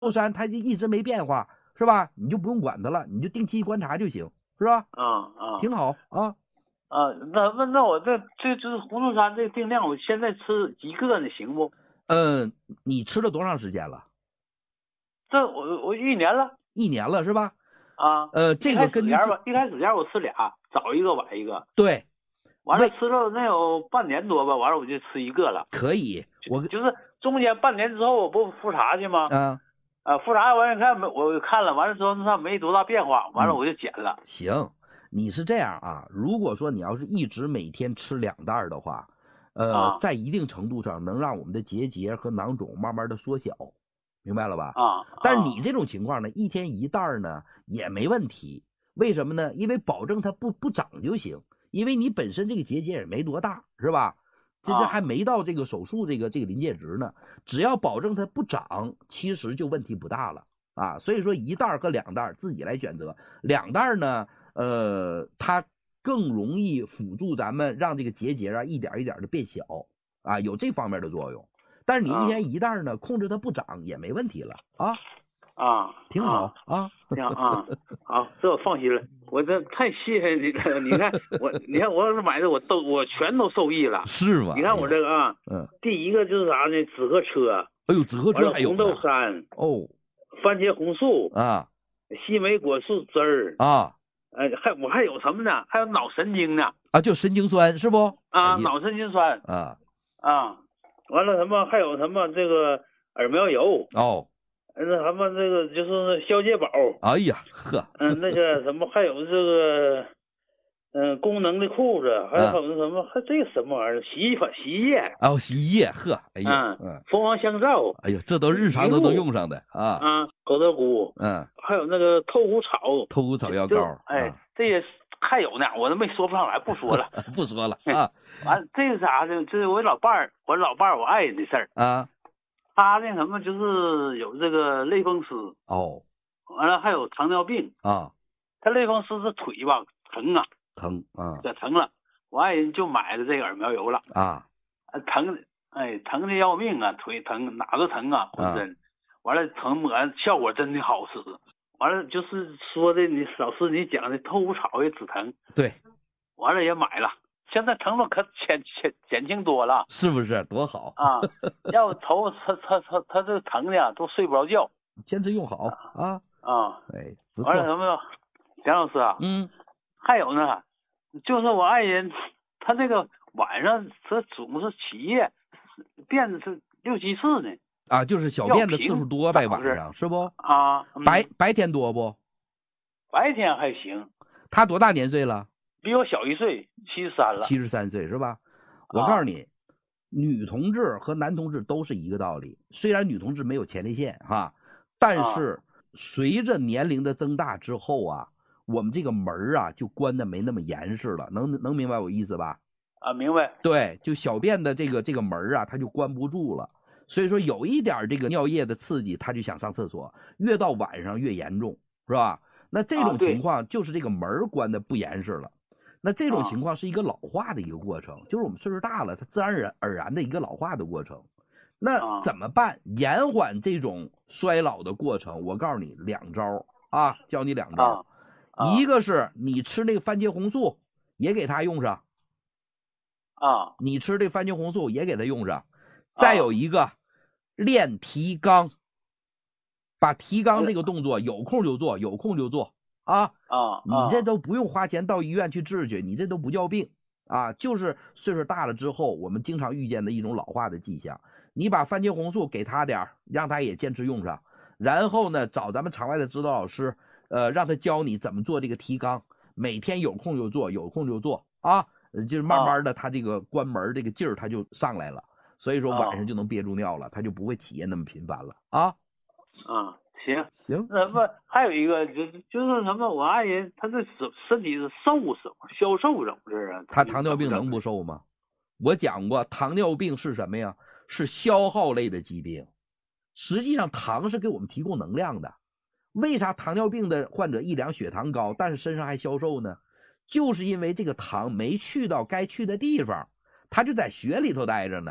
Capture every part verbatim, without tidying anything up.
山它就一直没变化，是吧？你就不用管它了，你就定期观察就行，是吧？ 嗯嗯， 挺好啊。 啊，那那那我这这就是葫芦山这个定量，我现在吃一个呢，行不？ 嗯，你吃了多长时间了？ 这我我一年了。 一年了是吧？ 啊， 呃，这个根据吧，一开始前我吃俩，早一个晚一个。 对， 完了吃了能有半年多吧，完了我就吃一个了。 可以，我就是中间半年之后我不复查去吗？ 啊， 啊，复查完看没，我看了，完了之后那没多大变化，完了我就减了。 嗯、行，你是这样啊？如果说你要是一直每天吃两袋的话，呃、 啊， 在一定程度上能让我们的结节和囊肿慢慢的缩小，明白了吧？ 啊， 但是你这种情况呢，一天一袋呢也没问题。为什么呢？因为保证它不不长就行，因为你本身这个结节也没多大，是吧？这这还没到这个手术这个这个临界值呢，只要保证它不长，其实就问题不大了啊。所以说一袋和两袋自己来选择，两袋呢，呃，它更容易辅助咱们让这个结节啊一点一点的变小啊，有这方面的作用。但是你一天一袋呢，控制它不长也没问题了啊。 啊， 挺好啊， 挺好啊，好，这我放心了。我这太谢谢你了，你看我，你看我买的我都我全都受益了， 是吗？ 你看我这个啊， 嗯， 第一个就是啥呢？紫河车， 哎呦，紫河车还有红豆杉哦， 番茄红素啊， 西梅果树汁儿啊， 哎，还我还有什么呢？还有脑神经呢？ 啊，就神经酸是不？ 啊，脑神经酸啊啊，完了什么还有什么这个耳苗油哦。 那什么，这个就是消解宝。 哎呀呵， 嗯，那个什么，还有这个，嗯，功能的裤子，还有什么什么，还这什么玩意儿？洗衣粉、洗衣液。 哦，洗衣液，呵，哎呀， 嗯，蜂王香皂。 哎呀，这都日常都能用上的啊。 啊，狗头菇。 嗯， 还有那个透骨草。 透骨草药膏。 哎，这些还有呢，我都没说不上来，不说了， 不说了啊。 完，这是啥呢？这是我老伴儿，我老伴儿，我爱人的事儿啊。 他那什么就是有这个类风湿哦， 完了还有糖尿病啊。 他类风湿是腿吧疼啊， 疼啊， 这疼了，我爱人就买了这个耳苗油了啊， 疼，哎，疼的要命啊，腿疼哪都疼啊，浑身，完了疼抹效果真的好使，完了就是说的你老师你讲的透骨草也止疼， 对， 完了也买了。现在疼痛可减减减轻多了， 是不是多好啊？要头他他他他这疼的都睡不着觉， 坚持用好啊啊！ 哎，不错。 完了什么，蒋老师啊， 嗯， 还有呢，就是我爱人，他这个晚上他总是起夜，便是六七次呢。 啊，就是小便的次数多呗，晚上是不？ 啊， 嗯、白白天多不？ 白天还行。 他多大年岁了？ 比我小一岁，七十三了。 七十三岁是吧？我告诉你，啊、女同志和男同志都是一个道理。虽然女同志没有前列腺哈，但是随着年龄的增大之后啊，我们这个门啊就关的没那么严实了。能能明白我意思吧？ 啊，明白。 对，就小便的这个这个门啊，它就关不住了。所以说有一点这个尿液的刺激，他就想上厕所，越到晚上越严重，是吧？那这种情况就是这个门关的不严实了。那这种情况是一个老化的一个过程，就是我们岁数大了，它自然而然而然的一个老化的过程。那怎么办？延缓这种衰老的过程，我告诉你两招啊，教你两招。一个是你吃那个番茄红素，也给它用上。 啊， 你吃这番茄红素也给它用上。再有一个，练提肛，把提肛这个动作有空就做，有空就做。啊啊！ 你这都不用花钱到医院去治去，你这都不叫病啊，就是岁数大了之后我们经常遇见的一种老化的迹象。你把番茄红素给他点让他也坚持用上，然后呢找咱们场外的指导老师，呃，让他教你怎么做这个提肛，每天有空就做，有空就做啊，就是慢慢的他这个关门这个劲儿他就上来了，所以说晚上就能憋住尿了，他就不会起夜那么频繁了啊。 啊。行行， 什么还有一个就是就是什么，我爱人他这身身体是瘦瘦消瘦怎么回事啊？ 他糖尿病能不瘦吗？我讲过，糖尿病是什么呀？是消耗类的疾病。实际上，糖是给我们提供能量的。为啥糖尿病的患者一量血糖高，但是身上还消瘦呢？就是因为这个糖没去到该去的地方，它就在血里头待着呢。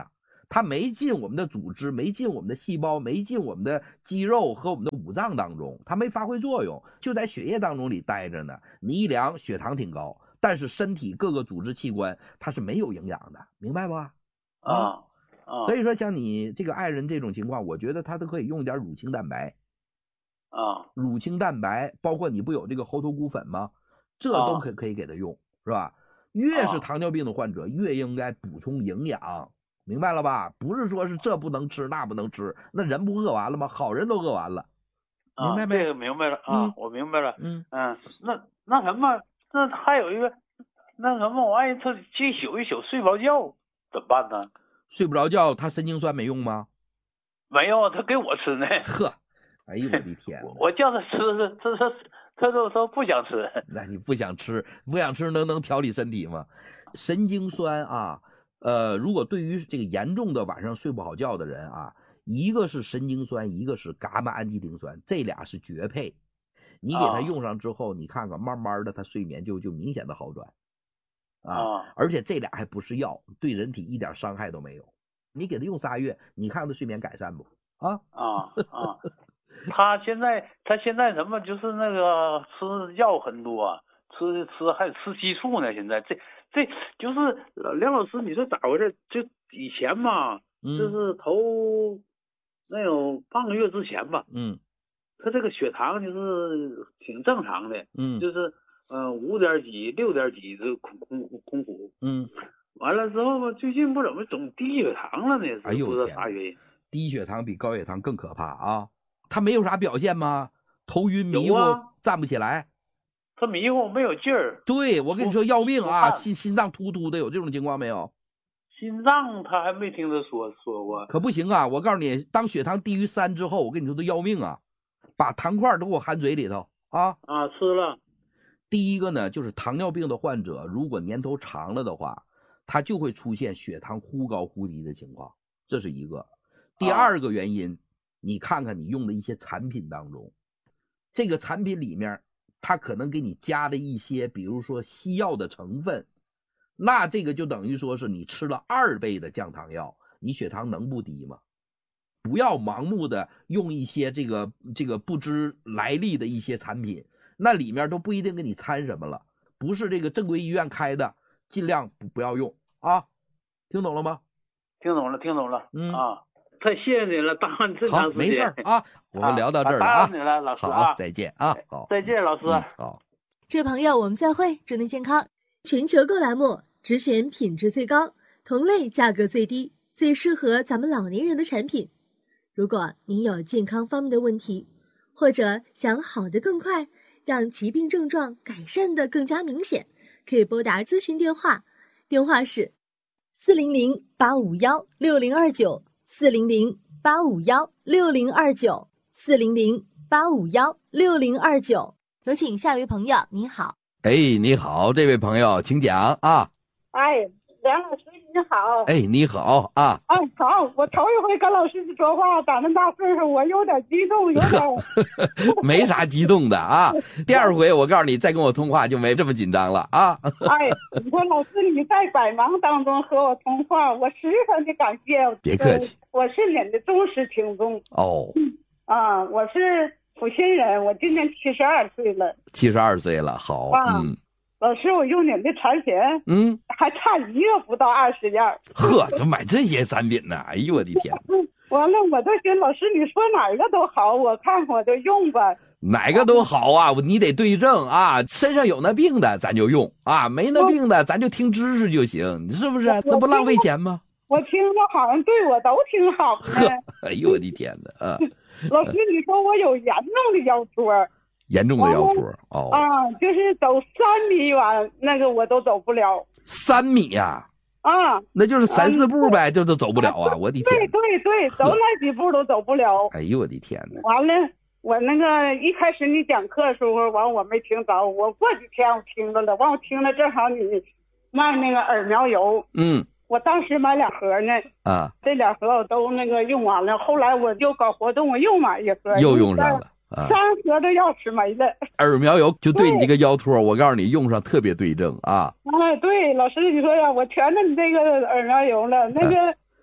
它没进我们的组织，没进我们的细胞，没进我们的肌肉和我们的五脏当中，它没发挥作用，就在血液当中里待着呢。你一量血糖挺高，但是身体各个组织器官它是没有营养的，明白吧？ 啊啊， 所以说像你这个爱人这种情况，我觉得他都可以用点乳清蛋白。 啊， 乳清蛋白，包括你不有这个猴头菇粉吗？这都可可以给他用，是吧？越是糖尿病的患者，越应该补充营养，明白了吧？不是说是这不能吃那不能吃，那人不饿完了吗？好人都饿完了，明白没？ 这个明白了啊， 嗯、 我明白了。 嗯嗯，那那什么，那还有一个，那什么，万一他这一宿一宿睡不着觉怎么办呢？ 睡不着觉，他神经酸没用吗？ 没有，他给我吃呢。 呵。哎呦我的天！ 我叫他吃，他他他都说不想吃。 那你不想吃，不想吃能能调理身体吗？神经酸啊，呃，如果对于这个严重的晚上睡不好觉的人啊，一个是神经酸，一个是伽马氨基丁酸，这俩是绝配。你给他用上之后，啊、你看看，慢慢的他睡眠就就明显的好转啊， 啊而且这俩还不是药，对人体一点伤害都没有。你给他用仨月，你看他睡眠改善不？啊啊啊！他现在他现在什么就是那个吃药很多，吃吃还吃激素呢。现在这这就是梁老师，你说咋回事？就以前嘛， 嗯、 就是头那有半个月之前吧， 嗯， 他这个血糖就是挺正常的， 嗯， 就是呃五点几六点几这空空空腹， 嗯， 完了之后吧，最近不怎么总低血糖了呢？ 哎呦， 不知道啥原因。 低血糖比高血糖更可怕啊！他没有啥表现吗？头晕迷糊， 啊、 站不起来。 他迷糊没有劲儿。 对，我跟你说要命啊！心心脏突突的，有这种情况没有？ 心脏他还没听他说说过。 可不行啊！我告诉你，当血糖低于三之后，我跟你说都要命啊！把糖块都给我含嘴里头啊！ 啊，吃了。 第一个呢，就是糖尿病的患者，如果年头长了的话，他就会出现血糖忽高忽低的情况，这是一个。第二个原因。啊，你看看你用的一些产品当中，这个产品里面它可能给你加了一些比如说西药的成分，那这个就等于说是你吃了二倍的降糖药，你血糖能不低吗？不要盲目的用一些这个这个不知来历的一些产品，那里面都不一定给你掺什么了，不是这个正规医院开的，尽量不不要用啊。听懂了吗？ 听懂了，听懂了。 嗯啊。 太谢谢你了，耽误这长时间。 好，没事啊，我们聊到这儿了啊。 打扰你了，老师啊。 好，再见啊。好， 再见，老师。 嗯、好， 这位朋友，我们再会，祝您健康。全球购栏目只选品质最高、同类价格最低、最适合咱们老年人的产品。如果您有健康方面的问题，或者想好得更快，让疾病症状改善的更加明显，可以拨打咨询电话，电话是四零零八五幺六零二九。四零零八五幺六零二九，四零零八五幺六零二九。有请下一位朋友，你好。 哎，你好，这位朋友，请讲啊。 哎，梁老师你好。 哎，你好啊。 哎，好，我头一回跟老师说话，长那么大岁数，我有点激动，有点。 没啥激动的啊。第二回我告诉你，再跟我通话就没这么紧张了啊。 哎，你说老师你在百忙当中和我通话，我十分的感谢。 别客气。 我是您的忠实听众哦。 嗯啊，我是阜新人，我今年七十二岁了。 七十二岁了，好。啊、嗯。 老师，我用您的产品， 嗯， 还差一个不到二十样。 呵，怎么买这些产品呢？哎呦我的天！ 完了，我就寻老师，你说哪个都好，我看我就用吧。 哪个都好啊，你得对症啊。身上有那病的，咱就用啊；没那病的，咱就听知识就行，你是不是？那不浪费钱吗？ 我听着好像对我都挺好的。 哎呦我的天哪！啊， 老师，你说我有严重的腰托。 严重的腰托哦啊，就是走三米远，那个我都走不了。 三米呀？ 啊，啊那就是三四步呗，这、嗯、都走不了啊！我的天！ 对对对，走那几步都走不了。 哎呦我的天哪！ 完了，我那个一开始你讲课的时候，完我没听着，我过几天我听着了，完我听了正好你卖那个耳苗油， 嗯， 我当时买两盒呢， 啊， 这两盒我都那个用完了，后来我又搞活动，我又买一盒， 又用上了。啊、 三盒的药吃没了， 耳苗油就对你这个腰托，我告诉你用上特别对症啊！ 哎，对，老师你说呀，我全着你这个耳苗油了，那个、啊、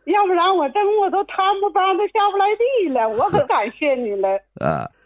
要不然我等我都摊不帮都下不来地了，我可感谢你了。 啊。